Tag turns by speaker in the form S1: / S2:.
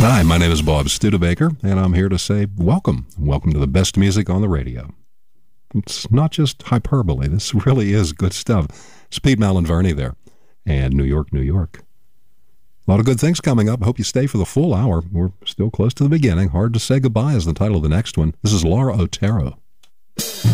S1: Hi, my name is Bob Studebaker, and I'm here to say welcome. Welcome to the best music on the radio. It's not just hyperbole. This really is good stuff. It's Pete Malinverni there, and New York, New York. A lot of good things coming up. I hope you stay for the full hour. We're still close to the beginning. Hard to Say Goodbye is the title of the next one. This is Laura Otero.